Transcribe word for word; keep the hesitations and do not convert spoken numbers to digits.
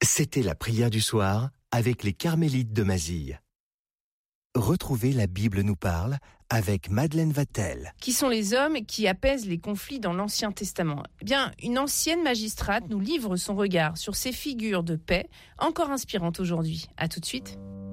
C'était la prière du soir avec les Carmélites de Mazille. Retrouvez La Bible nous parle avec Madeleine Vatel. Qui sont les hommes qui apaisent les conflits dans l'Ancien Testament ? Eh bien, une ancienne magistrate nous livre son regard sur ces figures de paix, encore inspirantes aujourd'hui. À tout de suite.